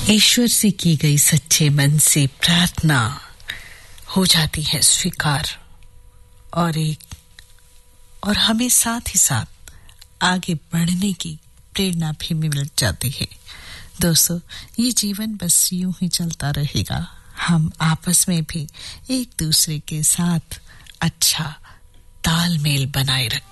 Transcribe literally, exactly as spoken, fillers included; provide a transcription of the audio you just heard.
ईश्वर से की गई सच्चे मन से प्रार्थना हो जाती है स्वीकार और एक और हमें साथ ही साथ आगे बढ़ने की प्रेरणा भी मिल जाती है। दोस्तों, ये जीवन बस यूं ही चलता रहेगा। हम आपस में भी एक दूसरे के साथ अच्छा तालमेल बनाए रखें।